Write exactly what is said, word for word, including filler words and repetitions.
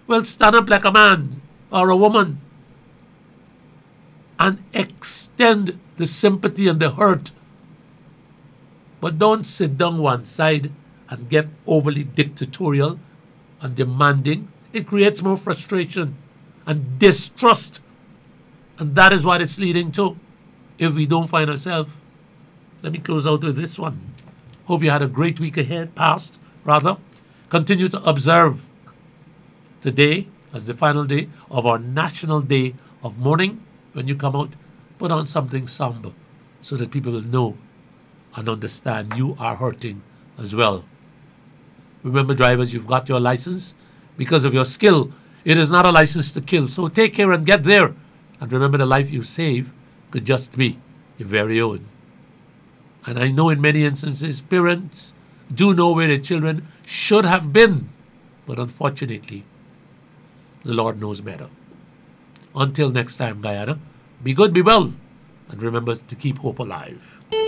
Well, stand up like a man or a woman and extend the sympathy and the hurt. But don't sit down one side and get overly dictatorial and demanding. It creates more frustration and distrust. And that is what it's leading to if we don't find ourselves. Let me close out with this one. Hope you had a great week ahead, past, rather. Continue to observe today as the final day of our National Day of Mourning. When you come out, put on something somber so that people will know and understand you are hurting as well. Remember, drivers, you've got your license because of your skill. It is not a license to kill. So take care and get there. And remember, the life you save could just be your very own. And I know in many instances, parents do know where their children should have been. But unfortunately, the Lord knows better. Until next time, Guyana, be good, be well, and remember to keep hope alive.